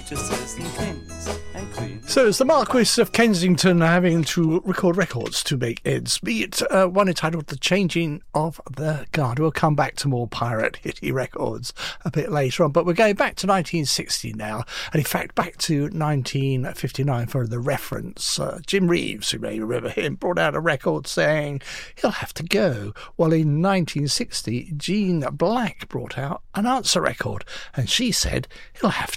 duchesses and kings and queens. So it's the Marquis of Kensington having to record records to make ends meet. One entitled The Changing of the Guard. We'll come back to more pirate hitty records a bit later on, but we're going back to 1960 now, and in fact back to 1959 for the reference. Jim Reeves, you may remember him, brought out a record saying he'll have to go, while in 1960 Jean Black brought out an answer record, and she said he'll have